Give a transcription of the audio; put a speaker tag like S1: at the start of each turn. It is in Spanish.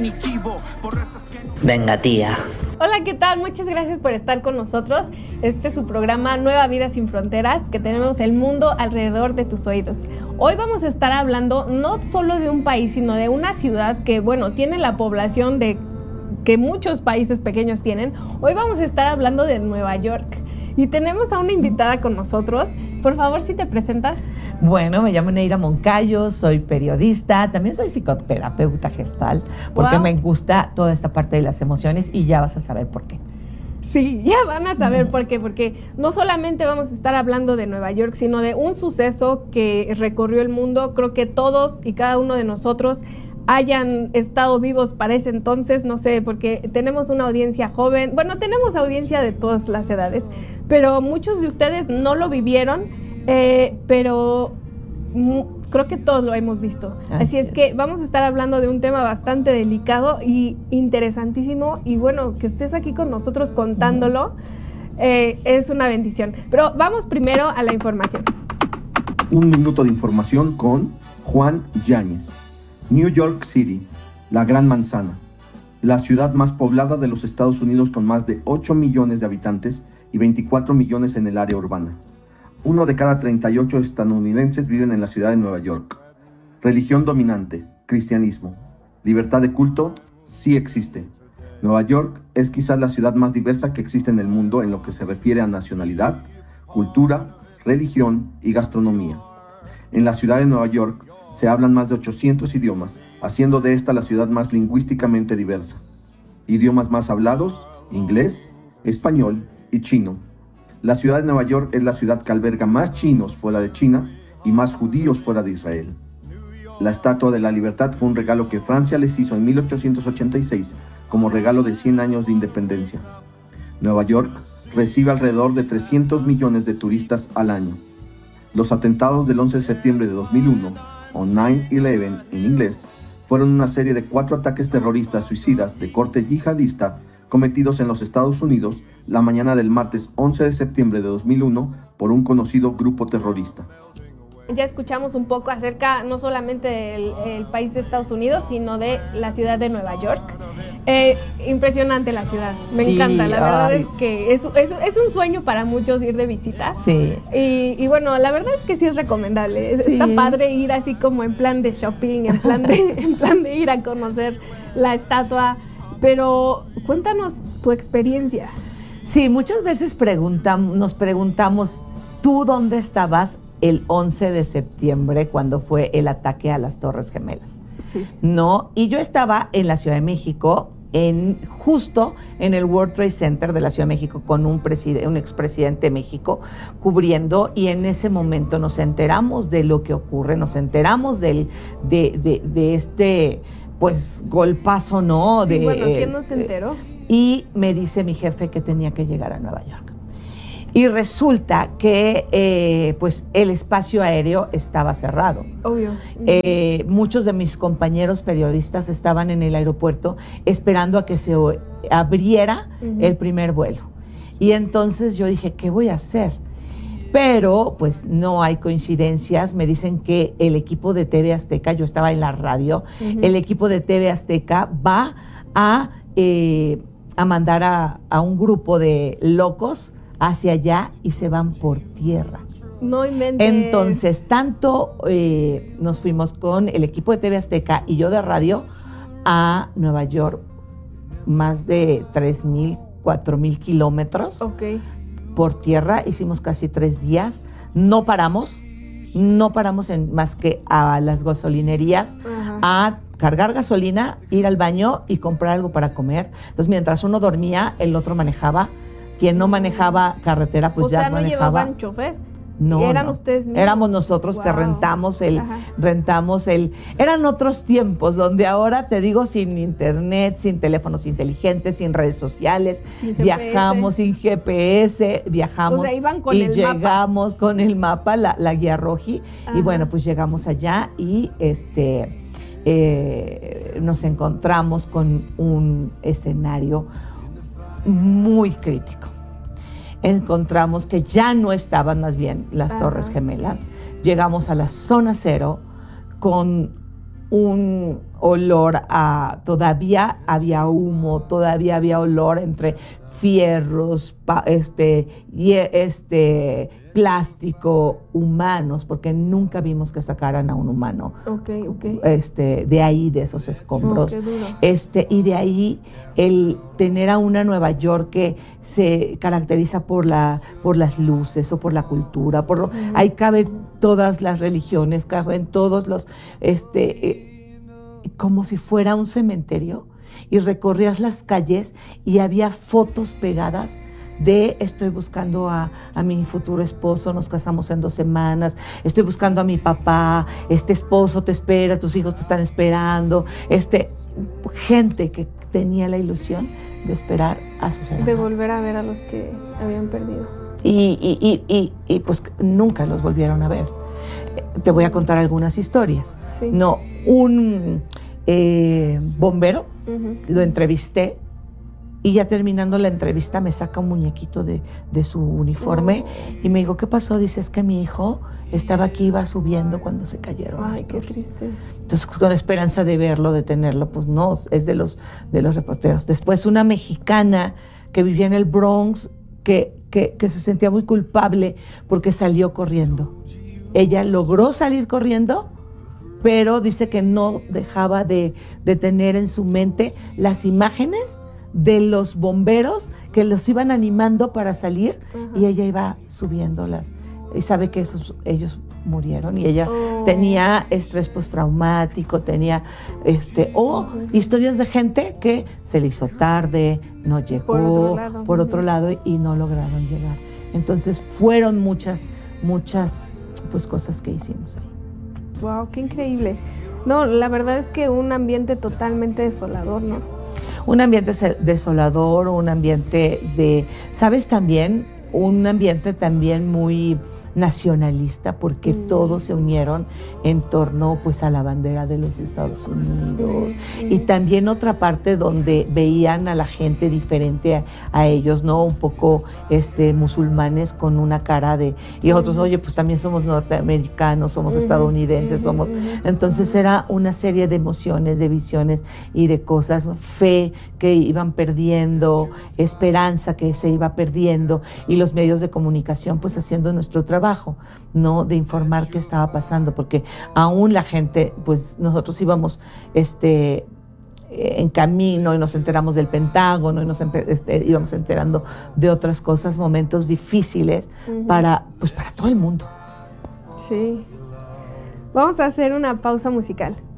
S1: definitivo. Por eso es que
S2: Venga, tía.
S3: Hola, ¿qué tal? Muchas gracias por estar con nosotros. Este es su programa Nueva Vida Sin Fronteras, que tenemos el mundo alrededor de tus oídos. Hoy vamos a estar hablando no solo de un país, sino de una ciudad que, bueno, tiene la población que muchos países pequeños tienen. Hoy vamos a estar hablando de Nueva York. Y tenemos a una invitada con nosotros. Por favor, si te presentas.
S4: Bueno, me llamo Neira Moncayo, soy periodista, también soy psicoterapeuta gestal, porque me gusta toda esta parte de las emociones y ya vas a saber por qué.
S3: Sí, ya van a saber por qué, porque no solamente vamos a estar hablando de Nueva York, sino de un suceso que recorrió el mundo. Creo que todos y cada uno de nosotros hayan estado vivos para ese entonces, no sé, porque tenemos una audiencia joven, bueno, tenemos audiencia de todas las edades, pero muchos de ustedes no lo vivieron, pero creo que todos lo hemos visto. Así es que vamos a estar hablando de un tema bastante delicado y interesantísimo, y bueno, que estés aquí con nosotros contándolo es una bendición. Pero vamos primero a la información.
S5: Un minuto de información con Juan Yáñez. New York City, la Gran Manzana, la ciudad más poblada de los Estados Unidos con más de 8 millones de habitantes y 24 millones en el área urbana. 1 de cada 38 estadounidenses viven en la ciudad de Nueva York. Religión dominante, cristianismo. Libertad de culto, sí existe. Nueva York es quizás la ciudad más diversa que existe en el mundo en lo que se refiere a nacionalidad, cultura, religión y gastronomía. En la ciudad de Nueva York se hablan más de 800 idiomas, haciendo de esta la ciudad más lingüísticamente diversa. Idiomas más hablados: inglés, español y chino. La ciudad de Nueva York es la ciudad que alberga más chinos fuera de China y más judíos fuera de Israel. La Estatua de la Libertad fue un regalo que Francia les hizo en 1886 como regalo de 100 años de independencia. Nueva York recibe alrededor de 300 millones de turistas al año. Los atentados del 11 de septiembre de 2001, o 9/11 en inglés, fueron una serie de 4 ataques terroristas suicidas de corte yihadista cometidos en los Estados Unidos la mañana del martes 11 de septiembre de 2001 por un conocido grupo terrorista.
S3: Ya escuchamos un poco acerca no solamente del país de Estados Unidos, sino de la ciudad de Nueva York. Impresionante la ciudad, me encanta, la verdad es que es un sueño para muchos ir de visita.
S4: Sí.
S3: Y bueno, la verdad es que sí es recomendable, está padre ir así como en plan de shopping, en plan de ir a conocer la estatua, pero cuéntanos tu experiencia.
S4: Sí, muchas veces nos preguntamos, ¿tú dónde estabas el 11 de septiembre cuando fue el ataque a las Torres Gemelas? Sí. ¿No? Y yo estaba en la Ciudad de México, justo en el World Trade Center de la Ciudad de México con un expresidente de México cubriendo, y en ese momento nos enteramos de lo que ocurre, nos enteramos de este, pues, golpazo, ¿no?
S3: Sí, bueno, ¿quién no se enteró?
S4: Y me dice mi jefe que tenía que llegar a Nueva York. Y resulta que pues el espacio aéreo estaba cerrado.
S3: Obvio.
S4: Muchos de mis compañeros periodistas estaban en el aeropuerto esperando a que se abriera el primer vuelo. Y entonces yo dije, ¿qué voy a hacer? Pero pues no hay coincidencias. Me dicen que el equipo de TV Azteca, yo estaba en la radio, el equipo de TV Azteca va a mandar a un grupo de locos hacia allá y se van por tierra.
S3: No inventes.
S4: Entonces, tanto nos fuimos con el equipo de TV Azteca y yo de radio a Nueva York, más de 3,000, 4,000 kilómetros por tierra. Hicimos casi 3 días. No paramos más que a las gasolinerías, a cargar gasolina, ir al baño y comprar algo para comer. Entonces, mientras uno dormía, el otro manejaba. Quien no manejaba carretera, pues ya manejaba.
S3: O sea, ¿no llevaban chofer?
S4: No,
S3: ¿Eran
S4: no.
S3: ustedes mismos?
S4: Éramos nosotros que rentamos el... Eran otros tiempos donde ahora, te digo, sin internet, sin teléfonos inteligentes, sin redes sociales, sin viajamos sin GPS, viajamos, o sea, iban con el llegamos mapa. Con el mapa, la guía Roji, y bueno, pues llegamos allá y nos encontramos con un escenario muy crítico. Encontramos que ya no estaban, más bien, las Torres Gemelas. Llegamos a la zona cero con un olor todavía había humo, todavía había olor entre fierros, plástico, humanos, porque nunca vimos que sacaran a un humano.
S3: Okay.
S4: De ahí, de esos escombros.
S3: Qué duro.
S4: Y de ahí el tener a una Nueva York que se caracteriza por las luces o por la cultura, ahí caben todas las religiones, caben todos los, como si fuera un cementerio, y recorrías las calles y había fotos pegadas de estoy buscando a mi futuro esposo, nos casamos en 2 semanas, estoy buscando a mi papá, este esposo te espera, tus hijos te están esperando, gente que tenía la ilusión de esperar a sus hermanos.
S3: De volver a ver a los que habían perdido.
S4: Y pues nunca los volvieron a ver. Te voy a contar algunas historias.
S3: Sí.
S4: No, un bombero, lo entrevisté, y ya terminando la entrevista me saca un muñequito de su uniforme y me dijo, ¿qué pasó? Dice, es que mi hijo estaba aquí, iba subiendo cuando se cayeron.
S3: Ay, qué triste.
S4: Entonces, con esperanza de verlo, de tenerlo, pues no, es de los reporteros. Después, una mexicana que vivía en el Bronx, que se sentía muy culpable porque salió corriendo. Ella logró salir corriendo, pero dice que no dejaba de tener en su mente las imágenes de los bomberos que los iban animando para salir. Ajá. Y ella iba subiéndolas y sabe que ellos murieron y ella tenía estrés postraumático, tenía historias de gente que se le hizo tarde, no llegó por otro lado y no lograron llegar. Entonces fueron muchas pues cosas que hicimos ahí.
S3: Wow, qué increíble. No, la verdad es que un ambiente totalmente desolador, ¿no?
S4: Un ambiente desolador, un ambiente ¿sabes también? Un ambiente también muy nacionalista, porque todos se unieron en torno pues a la bandera de los Estados Unidos, y también otra parte donde veían a la gente diferente a ellos, ¿no? Un poco musulmanes con una cara y otros, oye, pues también somos norteamericanos, somos estadounidenses, somos. Entonces era una serie de emociones, de visiones y de cosas, fe que iban perdiendo, esperanza que se iba perdiendo, y los medios de comunicación pues haciendo nuestro trabajo, ¿no? De informar qué estaba pasando, porque aún la gente, pues nosotros íbamos en camino y nos enteramos del Pentágono y nos íbamos enterando de otras cosas, momentos difíciles para todo el mundo.
S3: Sí. Vamos a hacer una pausa musical.